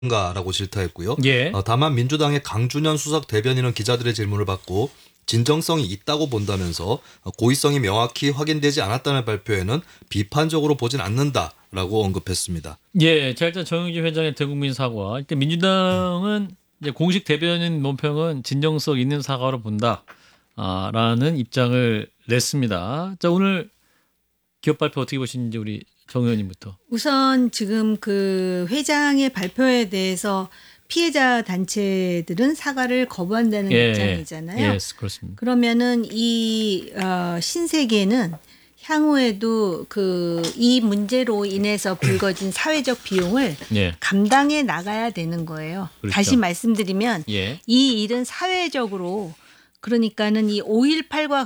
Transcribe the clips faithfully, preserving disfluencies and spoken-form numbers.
가라고 질타했고요. 예. 어, 다만 민주당의 강준현 수석 대변인은 기자들의 질문을 받고 진정성이 있다고 본다면서 고의성이 명확히 확인되지 않았다는 발표에는 비판적으로 보진 않는다라고 언급했습니다. 예, 자 일단 정영진 회장의 대국민 사과. 일단 민주당은 이제 공식 대변인 논평은 진정성 있는 사과로 본다라는 입장을 냈습니다. 자 오늘 기업 발표 어떻게 보시는지 우리 정 의원님부터. 우선 지금 그 회장의 발표에 대해서 피해자 단체들은 사과를 거부한다는 예, 입장이잖아요. 예, 그렇습니다. 그러면은 이 어, 신세계는 향후에도 그 이 문제로 인해서 불거진 사회적 비용을 예. 감당해 나가야 되는 거예요. 그렇죠. 다시 말씀드리면 예. 이 일은 사회적으로 그러니까는 이 오일팔과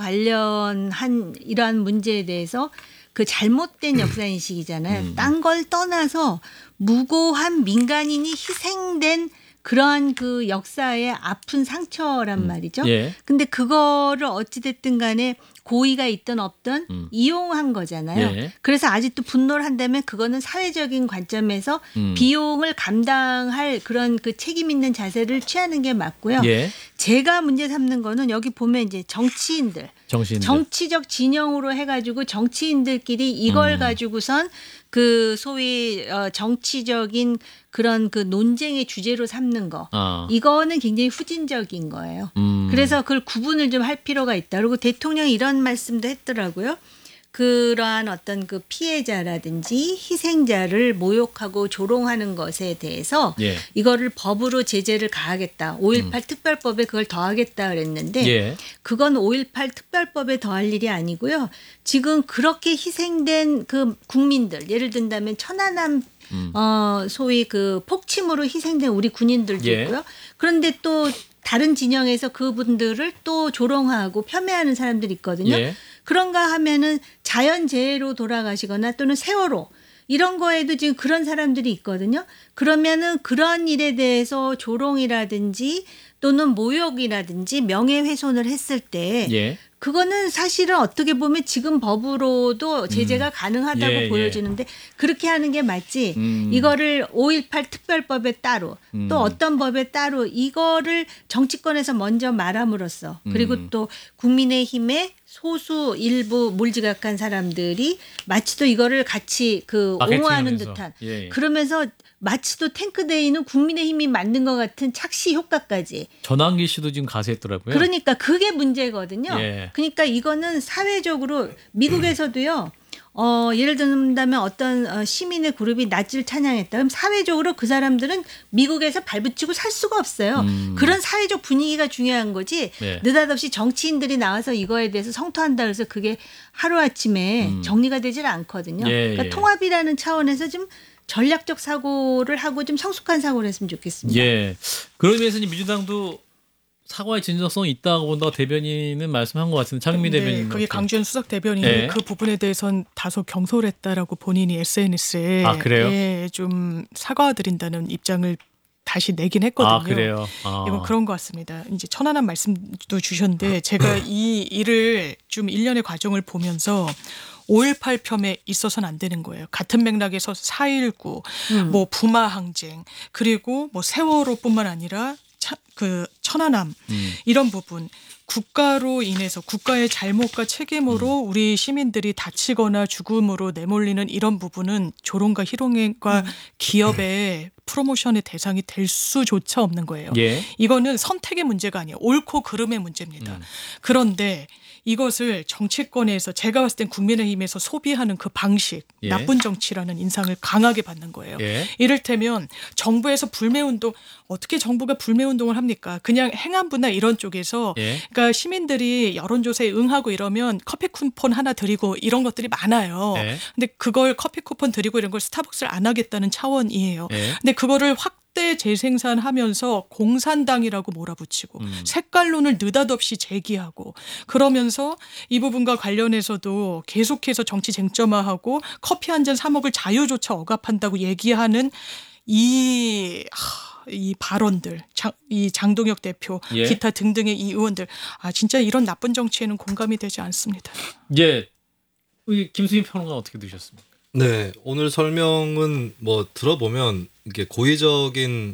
관련한 이러한 문제에 대해서 그 잘못된 역사인식이잖아요. 음. 딴 걸 떠나서 무고한 민간인이 희생된 그러한 그 역사의 아픈 상처란 말이죠. 예. 근데 그거를 어찌됐든 간에 고의가 있든 없든 음. 이용한 거잖아요. 예. 그래서 아직도 분노를 한다면 그거는 사회적인 관점에서 음. 비용을 감당할 그런 그 책임 있는 자세를 취하는 게 맞고요. 예. 제가 문제 삼는 거는 여기 보면 이제 정치인들, 정신들. 정치적 진영으로 해가지고 정치인들끼리 이걸 음. 가지고선 그 소위 어 정치적인 그런 그 논쟁의 주제로 삼는 거. 아. 이거는 굉장히 후진적인 거예요. 음. 그래서 그걸 구분을 좀 할 필요가 있다. 그리고 대통령이 이런 말씀도 했더라고요. 그러한 어떤 그 피해자라든지 희생자를 모욕하고 조롱하는 것에 대해서 예. 이거를 법으로 제재를 가하겠다. 오일팔 음. 특별법에 그걸 더하겠다 그랬는데 예. 그건 오일팔 특별법에 더할 일이 아니고요. 지금 그렇게 희생된 그 국민들 예를 든다면 천안함 음. 어 소위 그 폭침으로 희생된 우리 군인들도 예. 있고요. 그런데 또 다른 진영에서 그분들을 또 조롱하고 폄훼하는 사람들이 있거든요. 예. 그런가 하면은 자연재해로 돌아가시거나 또는 세월호 이런 거에도 지금 그런 사람들이 있거든요. 그러면은 그런 일에 대해서 조롱이라든지 또는 모욕이라든지 명예훼손을 했을 때 예. 그거는 사실은 어떻게 보면 지금 법으로도 제재가 음. 가능하다고 예, 예. 보여지는데 그렇게 하는 게 맞지. 음. 이거를 오일팔 특별법에 따로 음. 또 어떤 법에 따로 이거를 정치권에서 먼저 말함으로써 그리고 음. 또 국민의힘의 소수 일부 몰지각한 사람들이 마치 또 이거를 같이 그 옹호하는 마케팅하면서. 듯한 예, 예. 그러면서 마치 또 탱크데이는 국민의힘이 만든 것 같은 착시 효과까지. 전환기 씨도 지금 가세했더라고요. 그러니까 그게 문제거든요. 예. 그러니까 이거는 사회적으로 미국에서도요. 어, 예를 든다면 어떤 어, 시민의 그룹이 나치를 찬양했다. 그럼 사회적으로 그 사람들은 미국에서 발붙이고 살 수가 없어요. 음. 그런 사회적 분위기가 중요한 거지. 네. 느닷없이 정치인들이 나와서 이거에 대해서 성토한다 그래서 그게 하루아침에 음. 정리가 되질 않거든요. 예, 그러니까 예. 통합이라는 차원에서 좀 전략적 사고를 하고 좀 성숙한 사고를 했으면 좋겠습니다. 예. 그런 면에서 이제 민주당도 사과의 진정성이 있다고 본다고 대변인은 말씀한 것 같은데 장미 네, 대변인. 그게 강주현 수석 대변인이 네. 그 부분에 대해서는 다소 경솔했다라고 본인이 에스엔에스에 아, 그래요? 예, 좀 사과드린다는 입장을 다시 내긴 했거든요. 아 그래요. 아. 이건 그런 것 같습니다. 이제 천안함 말씀도 주셨는데 제가 이 일을 좀 일련의 과정을 보면서 오일팔 폄에 있어서는 안 되는 거예요. 같은 맥락에서 사일구, 음. 뭐 부마 항쟁, 그리고 뭐 세월호뿐만 아니라 차, 그 천안함 음. 이런 부분 국가로 인해서 국가의 잘못과 책임으로 음. 우리 시민들이 다치거나 죽음으로 내몰리는 이런 부분은 조롱과 희롱과 음. 기업의 프로모션의 대상이 될 수조차 없는 거예요. 예. 이거는 선택의 문제가 아니에요. 옳고 그름의 문제입니다. 음. 그런데 이것을 정치권에서 제가 봤을 땐 국민의힘에서 소비하는 그 방식, 예. 나쁜 정치라는 인상을 강하게 받는 거예요. 예. 이를테면 정부에서 불매운동, 어떻게 정부가 불매운동을 합니까? 그냥 행안부나 이런 쪽에서 예. 그러니까 시민들이 여론조사에 응하고 이러면 커피 쿠폰 하나 드리고 이런 것들이 많아요. 예. 근데 그걸 커피 쿠폰 드리고 이런 걸 스타벅스를 안 하겠다는 차원이에요. 예. 근데 그거를 확대 재생산하면서 공산당이라고 몰아붙이고 음. 색깔론을 느닷없이 제기하고 그러면서 이 부분과 관련해서도 계속해서 정치 쟁점화하고 커피 한 잔 사 먹을 자유조차 억압한다고 얘기하는 이... 하, 이 발언들, 장, 이 장동혁 대표, 예. 기타 등등의 이 의원들, 아 진짜 이런 나쁜 정치에는 공감이 되지 않습니다. 예. 우리 김수민 평론가 어떻게 드셨습니까? 네, 오늘 설명은 뭐 들어보면 이게 고의적인